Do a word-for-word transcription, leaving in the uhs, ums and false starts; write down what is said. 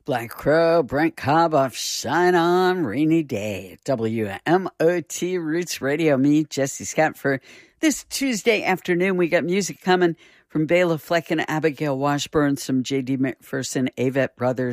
Black Crow, Brent Cobb off Shine On Rainy Day. W M O T Roots Radio. Me, Jesse Scott, for this Tuesday afternoon. We got music coming from Bela Fleck and Abigail Washburn, some J D McPherson, Avett Brothers.